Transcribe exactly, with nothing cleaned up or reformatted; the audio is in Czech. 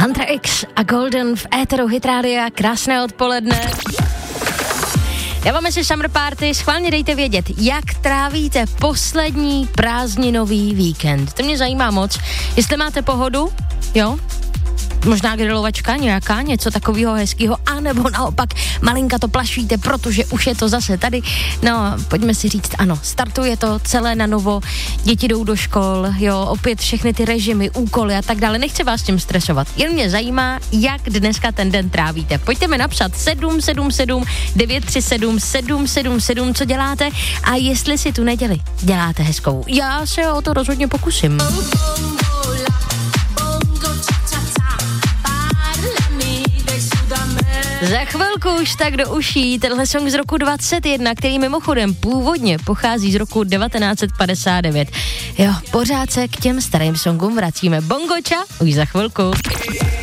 Hunter X a Golden v éteru Hit Rádia, krásné odpoledne. Dáváme si Summer Party, schválně dejte vědět, jak trávíte poslední prázdninový víkend. To mě zajímá moc, jestli máte pohodu, jo? Možná grilovačka nějaká, něco takového hezkého, anebo naopak malinka to plašíte, protože už je to zase tady. No, pojďme si říct, ano, startuje to celé na novo, děti jdou do škol, jo, opět všechny ty režimy, úkoly a tak dále. Nechci vás tím stresovat, jen mě zajímá, jak dneska ten den trávíte. Pojďte mi napsat sedm sedm sedm devět tři sedm sedm sedm sedm, co děláte a jestli si tu neděli děláte hezkou. Já se o to rozhodně pokusím. Za chvilku už tak do uší tenhle song z roku dvacet jedna, který mimochodem původně pochází z roku devatenáct set padesát devět. Jo, pořád se k těm starým songům vracíme. Bongoča už za chvilku.